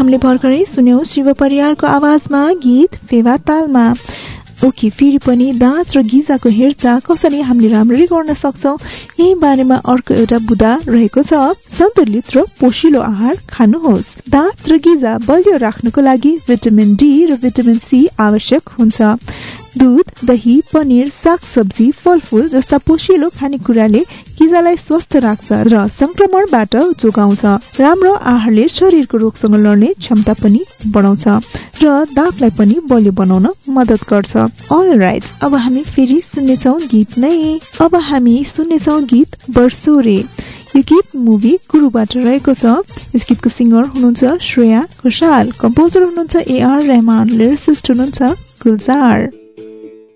हामीले भर्खरै सुन्यौं शिव परियारको आवाजमा गीत फेवा तालमा। ओके, फेरि पनि दाँत र गिजाको हेरचाह कसरी हामीले राम्ररी गर्न सक्छौं यही बारेमा अर्को एउटा बुदा रहेको छ। सन्तुलित र पोषिलो आहार खानुहोस्। दाँत र गिजा बलियो राख्नको लागि भिटामिन डी र भिटामिन सी आवश्यक हुन्छ। दूध, दही, पनिर, सागसब्जी, फलफूल जस्ता पोषिलो खानेकुराले गिजालाई स्वस्थ राख्छ र संक्रमणबाट जोगाउँछ। राम्रो आहारले शरीरको रोगसँग लड्ने क्षमता पनि बढाउँछ र दाँतलाई पनि बलियो बनाउन मद्दत गर्छ। अलराइट, अब हामी फेरि सुन्नेछौं गीत नै। अब हामी सुन्नेछौं गीत बर्सोरे। यो गीत मुभी गुरुबाट रहेको छ। यस गीतको सिङ्गर हुनुहुन्छ श्रेया घोषाल, कम्पोजर हुनुहुन्छ AR रहमान, लिरिसिस्ट हुनुहुन्छ गुलजार।